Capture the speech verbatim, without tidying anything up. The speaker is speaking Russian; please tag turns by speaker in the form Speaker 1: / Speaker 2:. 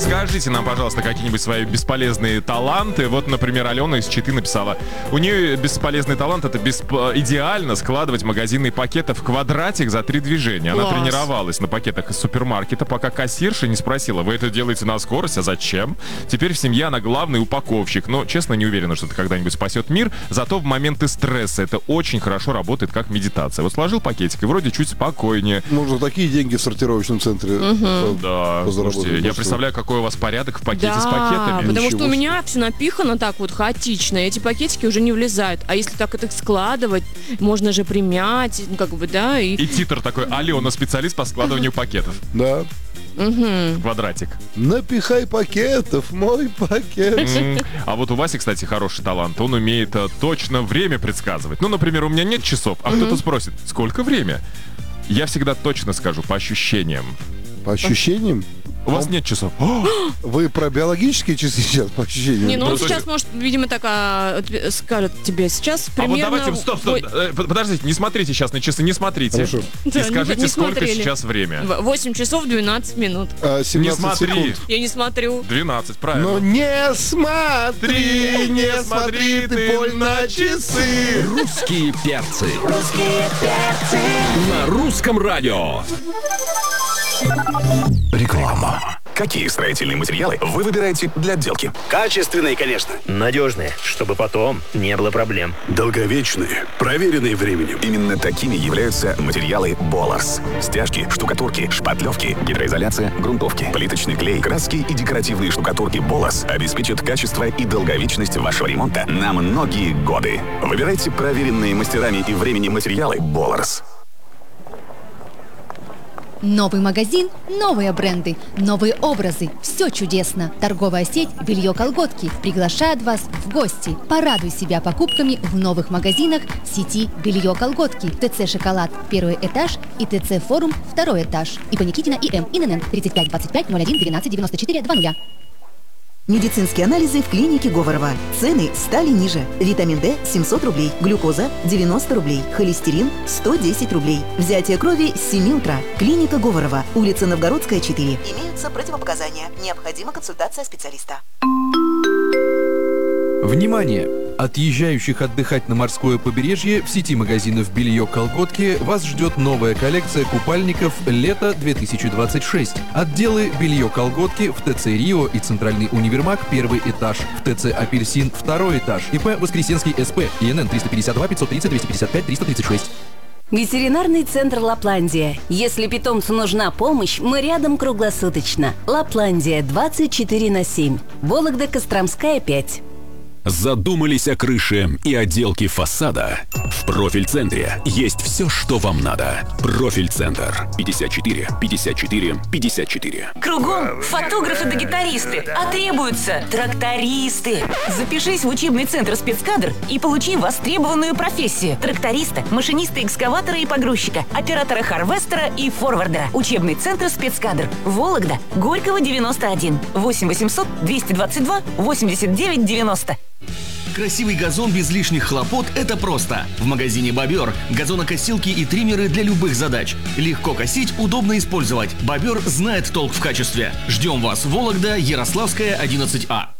Speaker 1: расскажите нам, пожалуйста, какие-нибудь свои бесполезные таланты. Вот, например, Алена из Читы написала. У нее бесполезный талант — это бесп... идеально складывать магазинные пакеты в квадратик за три движения. Она
Speaker 2: Класс.
Speaker 1: тренировалась на пакетах из супермаркета, пока кассирша не спросила: вы это делаете на скорость, а зачем? Теперь в семье она главный упаковщик. Но, честно, не уверена, что это когда-нибудь спасет мир. Зато в моменты стресса это очень хорошо работает как медитация. Вот сложил пакетик и вроде чуть спокойнее.
Speaker 3: Можно такие деньги в сортировочном центре
Speaker 2: Угу.
Speaker 1: Да, слушайте, я представляю, какой у вас порядок в пакете
Speaker 2: Да,
Speaker 1: с пакетами.
Speaker 2: потому
Speaker 3: Ничего
Speaker 2: что у
Speaker 3: себе.
Speaker 2: меня все напихано так вот хаотично, и эти пакетики уже не влезают. А если так это складывать, можно же примять, ну, как бы, да, и...
Speaker 1: И титр такой: Алена, специалист по складыванию пакетов.
Speaker 3: Да.
Speaker 2: Мгм.
Speaker 1: Квадратик.
Speaker 3: Напихай пакетов, мой пакет.
Speaker 1: М. А вот у Васи, кстати, хороший талант. Он умеет э, точно время предсказывать. Ну, например, у меня нет часов, а кто-то спросит: сколько время? Я всегда точно скажу, по ощущениям.
Speaker 3: По ощущениям?
Speaker 1: У вас нет часов. О,
Speaker 3: Вы про биологические часы сейчас, по ощущениям?
Speaker 2: Не, ну он
Speaker 1: Ну,
Speaker 2: сейчас,
Speaker 1: слушай.
Speaker 2: может, видимо, так а, отве- скажет тебе сейчас
Speaker 1: а вот
Speaker 2: примерно...
Speaker 1: давайте, стоп, стоп,
Speaker 2: ой,
Speaker 1: э, под- подождите, не смотрите сейчас на часы, не смотрите.
Speaker 3: Хорошо.
Speaker 1: И
Speaker 2: Да, не-
Speaker 1: скажите,
Speaker 2: не
Speaker 1: сколько
Speaker 2: смотрели.
Speaker 1: сейчас время.
Speaker 2: в- восемь часов двенадцать минут.
Speaker 3: А,
Speaker 1: Не
Speaker 3: семнадцать
Speaker 1: смотри.
Speaker 3: секунд.
Speaker 2: Я не смотрю.
Speaker 1: двенадцать,
Speaker 3: Но
Speaker 1: правильно.
Speaker 3: не смотри, не смотри ты боль на часы.
Speaker 4: Русские перцы. На русском радио.
Speaker 5: Реклама. Какие строительные материалы вы выбираете для отделки?
Speaker 6: Качественные, конечно.
Speaker 7: Надежные, чтобы потом не было проблем.
Speaker 6: Долговечные, проверенные временем.
Speaker 5: Именно такими являются материалы Боларс. Стяжки, штукатурки, шпатлевки, гидроизоляция, грунтовки, плиточный клей, краски и декоративные штукатурки Боларс обеспечат качество и долговечность вашего ремонта на многие годы. Выбирайте проверенные мастерами и временем материалы Боларс.
Speaker 8: Новый магазин, новые бренды, новые образы. Все чудесно. Торговая сеть «Белье-колготки» приглашает вас в гости. Порадуй себя покупками в новых магазинах сети «Белье-колготки». ТЦ «Шоколад» первый этаж и ТЦ «Форум» второй этаж. И по Никитина, и М. ИНН тридцать пять двадцать пять ноль один двенадцать девяносто четыре двадцать.
Speaker 9: Медицинские анализы в клинике Говорова. Цены стали ниже. Витамин D семьсот рублей, глюкоза девяносто рублей, холестерин сто десять рублей. Взятие крови с семи утра. Клиника Говорова. Улица Новгородская, четыре. Имеются противопоказания. Необходима консультация специалиста.
Speaker 4: Внимание! Отъезжающих отдыхать на морское побережье в сети магазинов «Белье-колготки» вас ждет новая коллекция купальников «Лето две тысячи двадцать шесть». Отделы «Белье-колготки» в ТЦ «Рио» и «Центральный универмаг» первый этаж, в ТЦ «Апельсин» второй этаж, ИП «Воскресенский СП», ИНН триста пятьдесят два пятьсот тридцать двести пятьдесят пять триста тридцать шесть.
Speaker 10: Ветеринарный центр «Лапландия». Если питомцу нужна помощь, мы рядом круглосуточно. «Лапландия» двадцать четыре на семь. Вологда, Костромская, пять.
Speaker 4: Задумались о крыше и отделке фасада? В Профиль-центре есть все, что вам надо. Профиль-центр. пятьдесят четыре пятьдесят четыре пятьдесят четыре.
Speaker 11: Кругом фотографы да гитаристы, а требуются трактористы. Запишись в учебный центр «Спецкадр» и получи востребованную профессию тракториста, машиниста экскаватора и погрузчика, оператора харвестера и форвардера. Учебный центр «Спецкадр». Вологда, Горького, девяносто один. восемь восемьсот двести двадцать два восемьдесят девять девяносто.
Speaker 12: Красивый газон без лишних хлопот – это просто. В магазине «Бобер» газонокосилки и триммеры для любых задач. Легко косить, удобно использовать. «Бобер» знает толк в качестве. Ждем вас, Вологда, Ярославская, одиннадцать А.